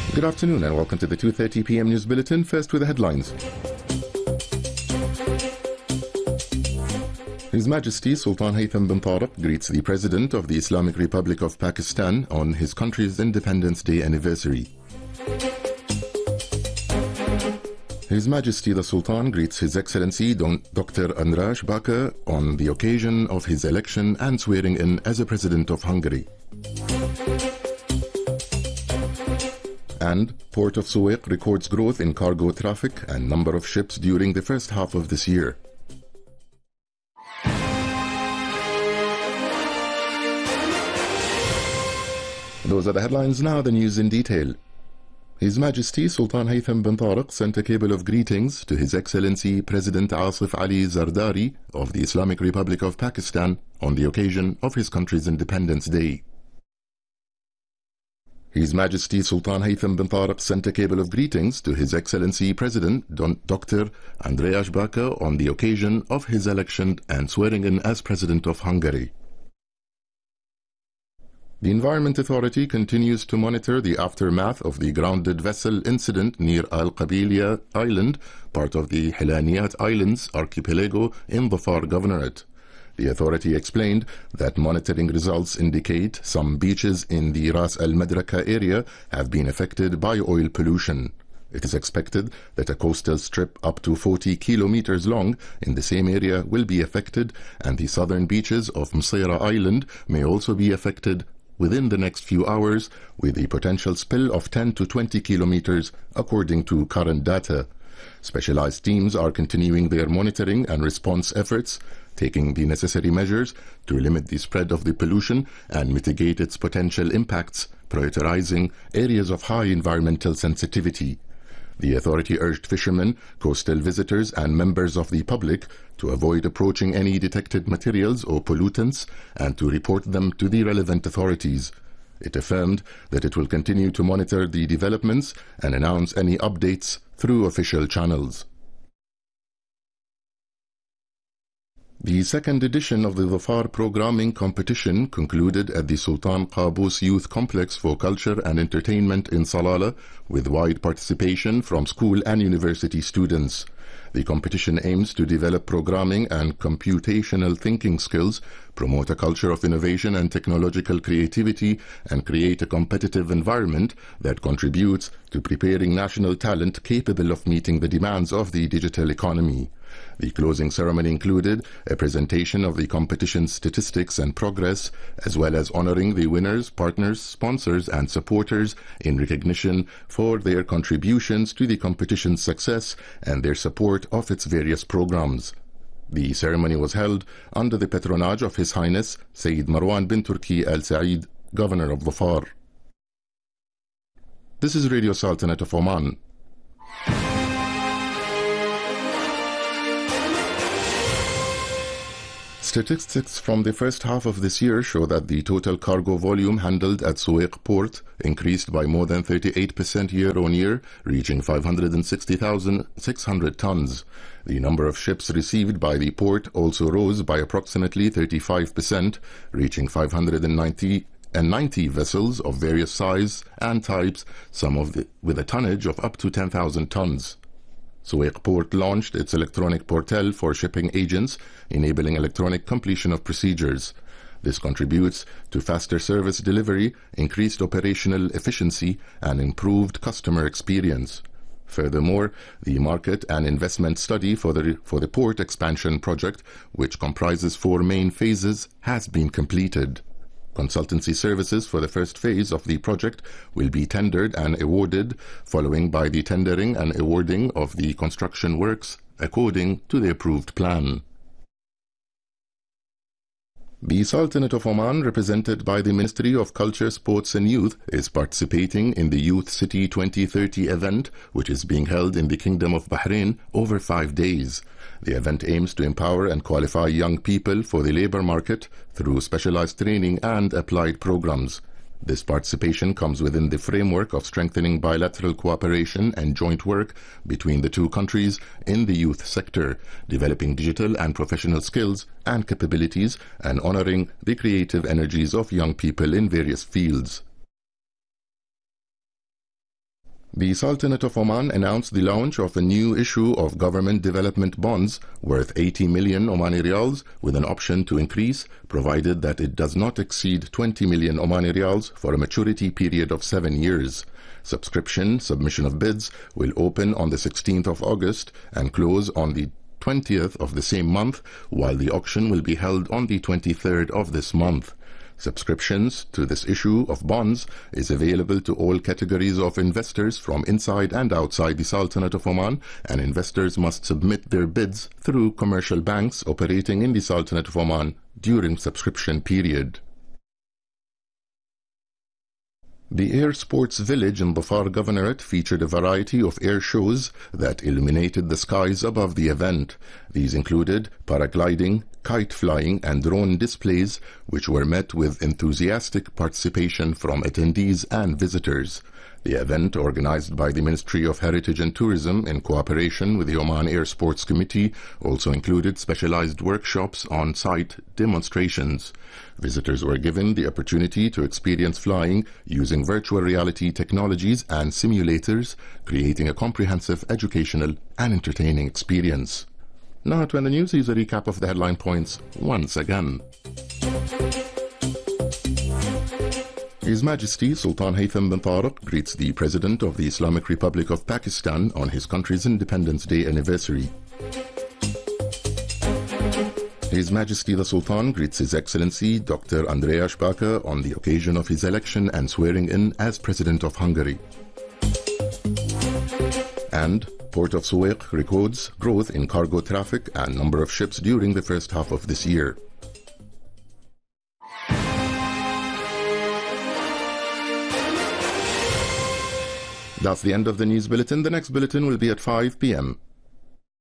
Good afternoon and welcome to the 2:30 p.m. News Bulletin. First with the headlines. His Majesty Sultan Haytham bin Tariq greets the President of the Islamic Republic of Pakistan on his country's Independence Day anniversary. His Majesty the Sultan greets His Excellency Dr. András Baka on the occasion of his election and swearing in as a President of Hungary. And Port of Suwayq records growth in cargo traffic and number of ships during the first half of this year. Those are the headlines. Now the news in detail. His Majesty Sultan Haytham bin Tariq sent a cable of greetings to His Excellency President Asif Ali Zardari of the Islamic Republic of Pakistan on the occasion of his country's Independence Day. His Majesty Sultan Haytham bin Tariq sent a cable of greetings to His Excellency President Dr. András Baka on the occasion of his election and swearing in as President of Hungary. The Environment Authority continues to monitor the aftermath of the grounded vessel incident near Al-Qabiliya Island, part of the Hilaniyat Islands archipelago in Dhofar Governorate. The authority explained that monitoring results indicate some beaches in the Ras Al Madraka area have been affected by oil pollution. It is expected that a coastal strip up to 40 kilometers long in the same area will be affected, and the southern beaches of Msira Island may also be affected within the next few hours, with a potential spill of 10 to 20 kilometers, according to current data. Specialized teams are continuing their monitoring and response efforts, taking the necessary measures to limit the spread of the pollution and mitigate its potential impacts, prioritizing areas of high environmental sensitivity. The authority urged fishermen, coastal visitors and members of the public to avoid approaching any detected materials or pollutants and to report them to the relevant authorities. It affirmed that it will continue to monitor the developments and announce any updates through official channels. The second edition of the Dhofar programming competition concluded at the Sultan Qaboos Youth Complex for Culture and Entertainment in Salalah, with wide participation from school and university students. The competition aims to develop programming and computational thinking skills, promote a culture of innovation and technological creativity, and create a competitive environment that contributes to preparing national talent capable of meeting the demands of the digital economy. The closing ceremony included a presentation of the competition's statistics and progress, as well as honoring the winners, partners, sponsors, and supporters in recognition for their contributions to the competition's success and their support of its various programs. The ceremony was held under the patronage of His Highness Sayyid Marwan bin Turki Al Saeed, Governor of Dhofar. This is Radio Sultanate of Oman. Statistics from the first half of this year show that the total cargo volume handled at Suwayq port increased by more than 38% year-on-year, reaching 560,600 tons. The number of ships received by the port also rose by approximately 35%, reaching 590 vessels of various size and types, with a tonnage of up to 10,000 tons. Suwayq Port launched its electronic portal for shipping agents, enabling electronic completion of procedures. This contributes to faster service delivery, increased operational efficiency, and improved customer experience. Furthermore, the market and investment study for the port expansion project, which comprises 4 main phases, has been completed. Consultancy services for the first phase of the project will be tendered and awarded, following by the tendering and awarding of the construction works according to the approved plan. The Sultanate of Oman, represented by the Ministry of Culture, Sports and Youth, is participating in the Youth City 2030 event, which is being held in the Kingdom of Bahrain over 5 days. The event aims to empower and qualify young people for the labor market through specialized training and applied programs. This participation comes within the framework of strengthening bilateral cooperation and joint work between the two countries in the youth sector, developing digital and professional skills and capabilities, and honoring the creative energies of young people in various fields. The Sultanate of Oman announced the launch of a new issue of government development bonds worth 80 million Omani Riyals with an option to increase, provided that it does not exceed 20 million Omani Riyals for a maturity period of 7 years. Submission of bids will open on the 16th of August and close on the 20th of the same month, while the auction will be held on the 23rd of this month. Subscriptions to this issue of bonds is available to all categories of investors from inside and outside the Sultanate of Oman, and investors must submit their bids through commercial banks operating in the Sultanate of Oman during subscription period. The Air Sports Village in Dhofar Governorate featured a variety of air shows that illuminated the skies above the event. These included paragliding, kite flying and drone displays, which were met with enthusiastic participation from attendees and visitors. The event, organized by the Ministry of Heritage and Tourism in cooperation with the Oman Air Sports Committee, also included specialized workshops, on-site demonstrations. Visitors were given the opportunity to experience flying using virtual reality technologies and simulators, creating a comprehensive educational and entertaining experience. Now to end the news, here's a recap of the headline points once again. His Majesty Sultan Haytham bin Tariq greets the President of the Islamic Republic of Pakistan on his country's Independence Day anniversary. His Majesty the Sultan greets His Excellency Dr. Andreas Baka on the occasion of his election and swearing in as President of Hungary. And Port of Suwayq records growth in cargo traffic and number of ships during the first half of this year. That's the end of the news bulletin. The next bulletin will be at 5 p.m.